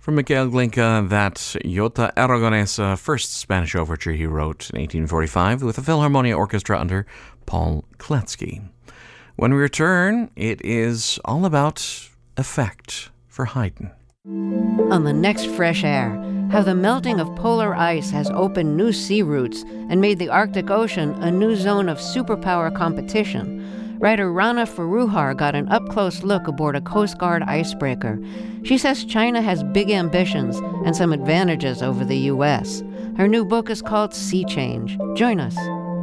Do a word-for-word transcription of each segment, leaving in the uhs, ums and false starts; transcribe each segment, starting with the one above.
From Miguel Glinka, that Jota Aragonesa first Spanish overture he wrote in eighteen forty-five with the Philharmonia Orchestra under Paul Kletzky. When we return, it is all about effect for Haydn. On the next Fresh Air, how the melting of polar ice has opened new sea routes and made the Arctic Ocean a new zone of superpower competition. Writer Rana Foroohar got an up-close look aboard a Coast Guard icebreaker. She says China has big ambitions and some advantages over the U S. Her new book is called Sea Change. Join us.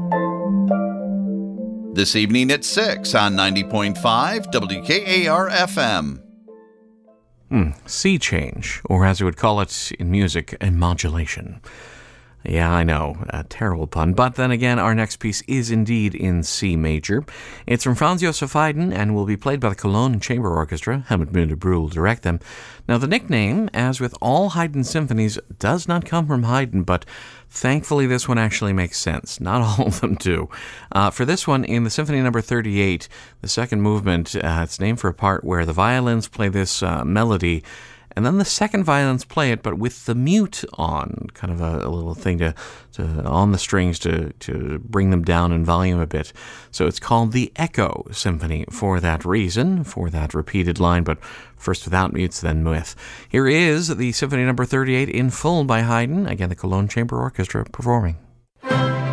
This evening at six on ninety point five W K A R F M. Hmm, sea change, or as we would call it in music, a modulation. Yeah, I know, a terrible pun. But then again, our next piece is indeed in C major. It's from Franz Joseph Haydn and will be played by the Cologne Chamber Orchestra. Helmut Müller-Brühl will direct them. Now, the nickname, as with all Haydn symphonies, does not come from Haydn, but thankfully this one actually makes sense. Not all of them do. Uh, for this one, in the Symphony Number thirty-eight, the second movement, uh, it's named for a part where the violins play this uh, melody, and then the second violins play it, but with the mute on, kind of a, a little thing to, to on the strings to, to bring them down in volume a bit. So it's called the Echo Symphony for that reason, for that repeated line, but first without mutes, then with. Here is the Symphony Number thirty-eight in full by Haydn, again the Cologne Chamber Orchestra performing.